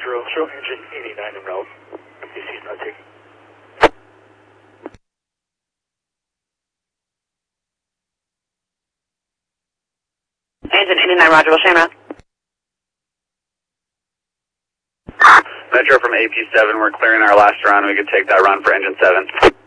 Metro, show engine 89 en route. MTC is not taking. Engine 89, roger, we'll shame out. Metro from AP7, we're clearing our last run. We could take that run for engine 7.